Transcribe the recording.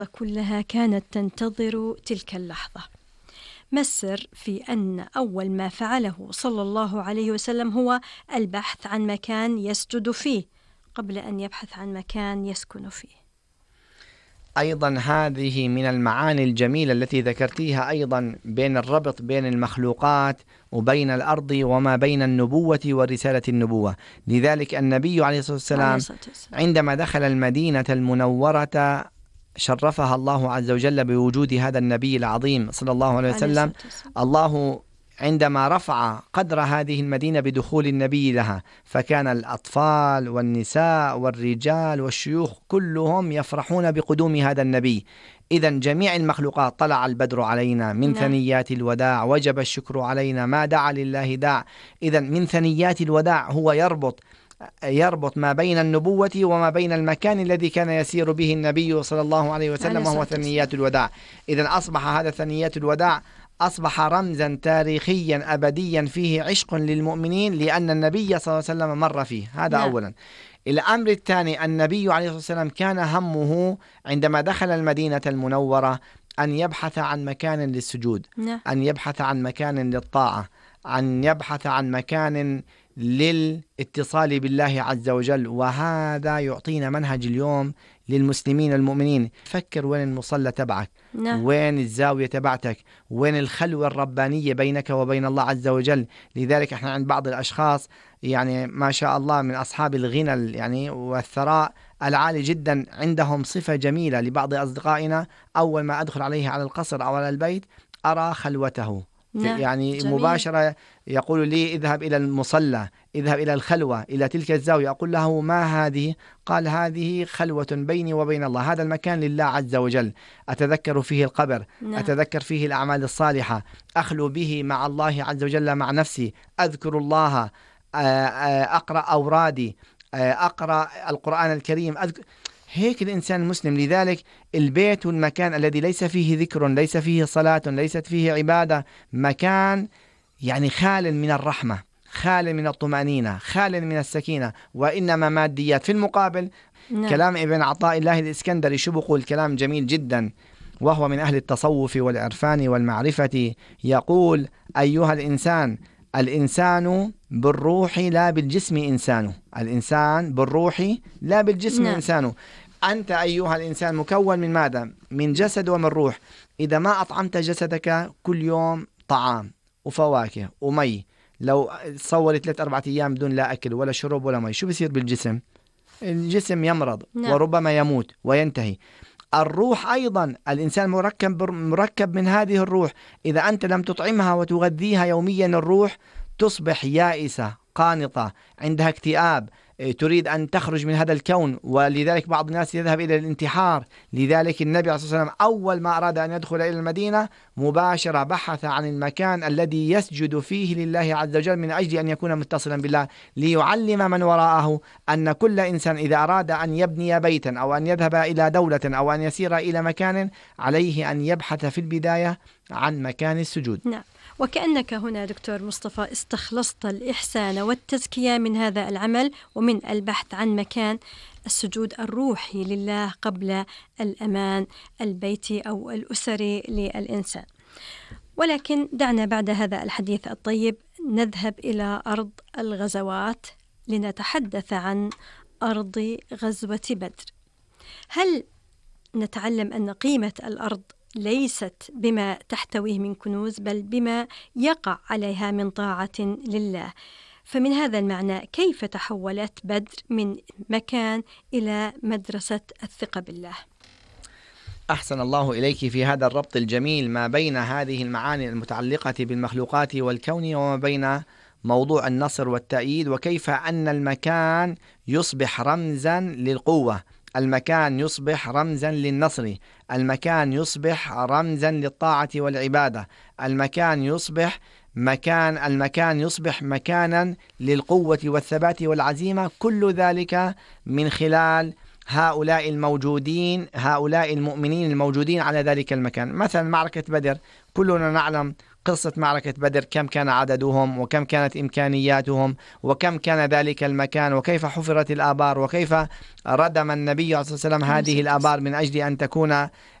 كلها كانت تنتظر تلك اللحظة. ما السر في أن أول ما فعله صلى الله عليه وسلم هو البحث عن مكان يسجد فيه قبل أن يبحث عن مكان يسكن فيه؟ أيضا هذه من المعاني الجميلة التي ذكرتيها، أيضا بين الربط بين المخلوقات وبين الأرض وما بين النبوة ورسالة النبوة. لذلك النبي عليه الصلاة والسلام عندما دخل المدينة المنورة شرفها الله عز وجل بوجود هذا النبي العظيم صلى الله عليه وسلم. الله عندما رفع قدر هذه المدينة بدخول النبي لها، فكان الأطفال والنساء والرجال والشيوخ كلهم يفرحون بقدوم هذا النبي. إذن جميع المخلوقات، طلع البدر علينا من ثنيات الوداع، وجب الشكر علينا، ما دعا لله داع. إذن من ثنيات الوداع هو يربط ما بين النبوة وما بين المكان الذي كان يسير به النبي صلى الله عليه وسلم، وهو ثنيات الوداع. إذن أصبح هذا ثنيات الوداع أصبح رمزا تاريخيا أبديا فيه عشق للمؤمنين، لأن النبي صلى الله عليه وسلم مر فيه. هذا أولا. الأمر الثاني، النبي عليه الصلاة والسلام كان همه عندما دخل المدينة المنورة أن يبحث عن مكان للسجود، أن يبحث عن مكان للطاعة، أن يبحث عن مكان للاتصال بالله عز وجل. وهذا يعطينا منهج اليوم للمسلمين المؤمنين. فكر وين المصلى تبعك، وين الزاوية تبعتك، وين الخلوة الربانية بينك وبين الله عز وجل. لذلك احنا عند بعض الأشخاص يعني ما شاء الله من أصحاب الغنى يعني والثراء العالي جدا، عندهم صفة جميلة. لبعض أصدقائنا أول ما أدخل عليه على القصر أو على البيت أرى خلوته، يعني جميل. مباشرة يقول لي اذهب إلى المصلى، اذهب إلى الخلوة، إلى تلك الزاوية. أقول له ما هذه؟ قال هذه خلوة بيني وبين الله، هذا المكان لله عز وجل، أتذكر فيه القبر، أتذكر فيه الأعمال الصالحة، أخلو به مع الله عز وجل مع نفسي، أذكر الله، أقرأ أورادي، أقرأ القرآن الكريم، هيك الإنسان المسلم. لذلك البيت والمكان الذي ليس فيه ذكر، ليس فيه صلاة، ليست فيه عبادة، مكان يعني خال من الرحمة، خال من الطمأنينة، خال من السكينة، وإنما ماديات. في المقابل كلام ابن عطاء الله الإسكندري شو بقول؟ كلام جميل جدا، وهو من أهل التصوف والعرفان والمعرفة. يقول: أيها الإنسان بالروح لا بالجسم إنسانه. الإنسان بالروح لا بالجسم إنسانه. أنت أيها الإنسان مكون من ماذا؟ من جسد ومن روح. إذا ما أطعمت جسدك كل يوم طعام وفواكه ومي، لو تصور 3-4 أيام بدون لا أكل ولا شرب ولا مي، شو بيصير بالجسم؟ الجسم يمرض وربما يموت وينتهي. الروح أيضا، الإنسان مركب من هذه الروح. إذا أنت لم تطعمها وتغذيها يوميا، الروح تصبح يائسة، قانطة، عندها اكتئاب، تريد أن تخرج من هذا الكون، ولذلك بعض الناس يذهب إلى الانتحار. لذلك النبي عليه الصلاة والسلام أول ما أراد أن يدخل إلى المدينة مباشرة بحث عن المكان الذي يسجد فيه لله عز وجل، من أجل أن يكون متصلا بالله، ليعلم من وراءه أن كل إنسان إذا أراد أن يبني بيتا أو أن يذهب إلى دولة أو أن يسير إلى مكان، عليه أن يبحث في البداية عن مكان السجود. نعم. وكأنك هنا دكتور مصطفى استخلصت الإحسان والتزكية من هذا العمل، ومن البحث عن مكان السجود الروحي لله قبل الأمان البيتي أو الأسري للإنسان. ولكن دعنا بعد هذا الحديث الطيب نذهب إلى أرض الغزوات لنتحدث عن أرض غزوة بدر. هل نتعلم أن قيمة الأرض ليست بما تحتويه من كنوز، بل بما يقع عليها من طاعة لله؟ فمن هذا المعنى كيف تحولت بدر من مكان إلى مدرسة الثقة بالله؟ أحسن الله إليك في هذا الربط الجميل ما بين هذه المعاني المتعلقة بالمخلوقات والكون وما بين موضوع النصر والتأييد، وكيف أن المكان يصبح رمزا للقوة، المكان يصبح رمزا للنصر، المكان يصبح رمزا للطاعة والعبادة، المكان يصبح مكانا للقوة والثبات والعزيمة. كل ذلك من خلال هؤلاء المؤمنين الموجودين على ذلك المكان. مثلا معركة بدر كلنا نعلم قصة معركة بدر، كم كان عددهم وكم كانت إمكانياتهم وكم كان ذلك المكان وكيف حفرت الآبار وكيف ردم النبي صلى الله عليه وسلم هذه الآبار من أجل أن تكون